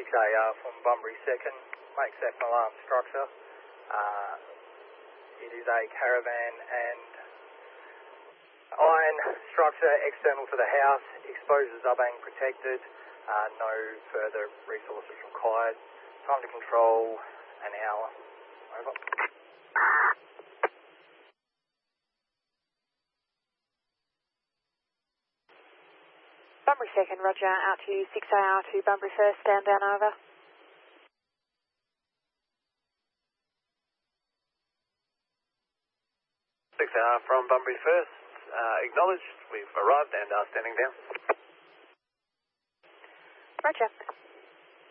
6AR from Bunbury 2nd, makes that an alarm structure. It is a caravan and iron structure external to the house. Exposures are being protected. No further resources required. Time to control an hour. Over. Bunbury 2nd, roger, out to 6AR to Bunbury 1st, stand down, over. From Bunbury 1st, acknowledged, we've arrived and are standing down. Roger.